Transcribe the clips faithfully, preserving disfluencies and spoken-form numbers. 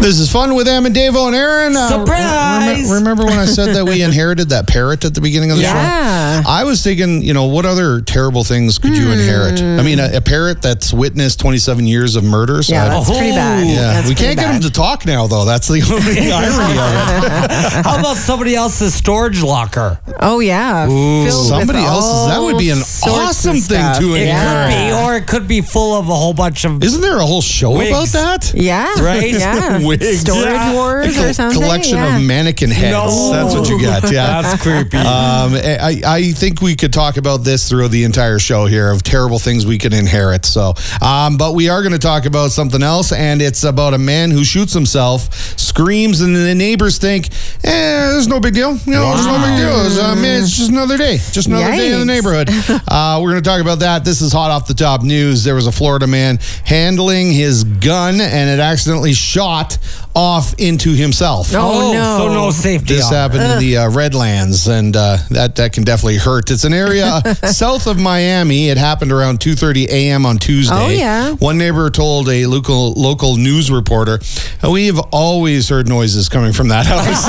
This is Fun with Em and Davo and Aaron. Uh, Surprise! Rem- remember when I said that we inherited that parrot at the beginning of the Yeah. show? I was thinking, you know, what other terrible things could you inherit? I mean, a, a parrot that's witnessed twenty-seven years of murder. So Yeah, I- that's pretty bad. yeah, That's we pretty can't get bad. him to talk now, though. That's the only irony of it. How about somebody else's storage locker? Oh, yeah. Filled Somebody with else's. That would be an all sorts of awesome thing stuff. to It inherit. could be, or it could be full of a whole bunch of. Isn't there a whole show Wigs. about that? Yeah. Right? Yeah. Wigs. Storage Yeah. wars A or something. collection yeah. of mannequin heads. No. That's what you got. Yeah. That's creepy. Um, I, I think we could talk about this through the entire show here of terrible things we could inherit. So, um, but we are going to talk about something else, and it's about a man who shoots himself, screams, and the neighbors think, eh, there's no big deal. You know, there's no big deal. It's, uh, man, it's just another day. Just another day in the Yikes. neighborhood. Uh, we're going to talk about that. This is hot off the top news. There was a Florida man handling his gun, and it accidentally shot off into himself. Oh, no. So no safety. This on it. happened in the uh, Redlands, and uh, that that can definitely hurt. It's an area south of Miami. It happened around two thirty a.m. on Tuesday. Oh, yeah. One neighbor told a local local news reporter, "We have always heard noises coming from that house.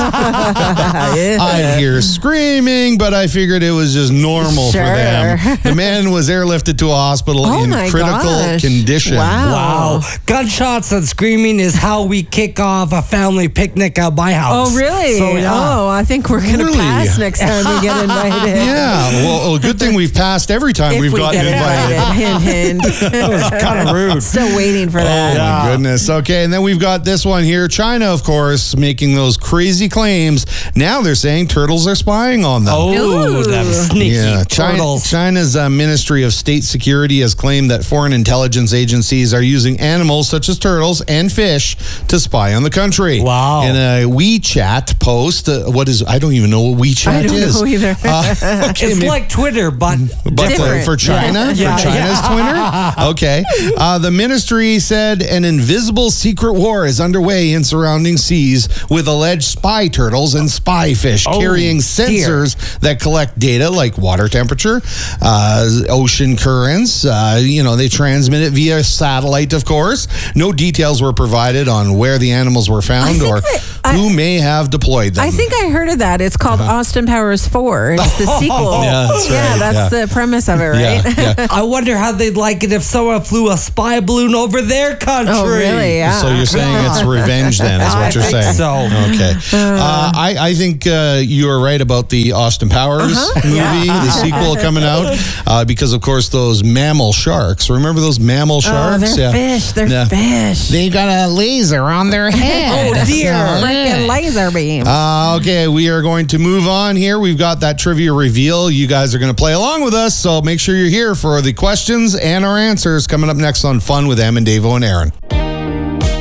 I hear screaming, but I figured it was just normal Sure. for them." The man was airlifted to a hospital Oh, in my critical gosh. condition. Wow. Wow. Gunshots and screaming is how we kick off a family picnic at my house. Oh, really? So, yeah. Oh, I think we're going to Really? pass next time we get invited. Yeah, well, well, good thing we've passed every time If we've we gotten get invited. invited. Hint, hint. That was kind of rude. Still waiting for that. Oh, my goodness. Okay, and then we've got this one here. China, of course, making those crazy claims. Now they're saying turtles are spying on them. Oh, Ooh. them sneaky Yeah, China, turtles. China's uh, Ministry of State Security has claimed that foreign intelligence agencies are using animals such as turtles and fish to spy on the country. Wow. In a WeChat post, uh, what is, I don't even know what WeChat I don't is. know either. Uh, okay, It's maybe- like Twitter, but but for, Different. for China, Yeah. for China's Twitter, okay. Uh, the ministry said an invisible secret war is underway in surrounding seas with alleged spy turtles and spy fish Oh, carrying dear. sensors that collect data like water temperature, uh, ocean currents. Uh, you know, they transmit it via satellite, of course. No details were provided on where the animals were found think or I- I- who may have deployed them. I think I heard of that. It's called Austin Powers four. It's the sequel. Uh-huh. Yeah, that's Yeah, right. that's Yeah. the premise of it, right? yeah, yeah. I wonder how they'd like it if someone flew a spy balloon over their country. Oh, really? Yeah. So you're saying it's revenge then, is what I you're think saying? so. Okay. Uh, I, I think uh, you are right about the Austin Powers Uh-huh. movie, the sequel coming out, uh, because, of course, those mammal sharks. Remember those mammal Oh, sharks? they're fish. They're Yeah. fish. They got a laser on their head. Oh, dear. Freaking laser beam. Uh, okay, we are going to move on here. We've got that trivia reveal. You guys are going to play along with us, so make sure you're here for the questions and our answers coming up next on Fun with Em and Davo and Aaron.